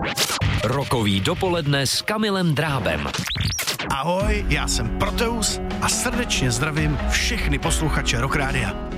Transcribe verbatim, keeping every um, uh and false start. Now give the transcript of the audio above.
Rokový dopoledne s Kamilem Drábem. Ahoj, já jsem Proteus a srdečně zdravím všechny posluchače Rock Rádia.